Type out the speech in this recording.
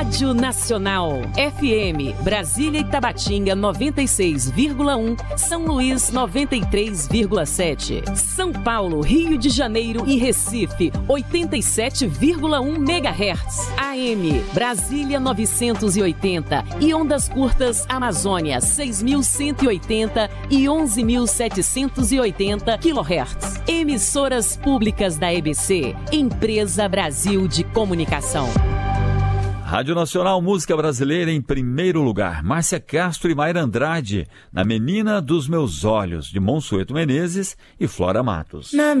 Rádio Nacional. FM, Brasília e Tabatinga 96,1, São Luís 93,7, São Paulo, Rio de Janeiro e Recife 87,1 MHz. AM, Brasília 980 e ondas curtas Amazônia 6.180 e 11.780 kHz. Emissoras públicas da EBC, Empresa Brasil de Comunicação. Rádio Nacional, música brasileira em primeiro lugar. Márcia Castro e Mayra Andrade, na Menina dos Meus Olhos, de Monsueto Menezes e Flora Matos.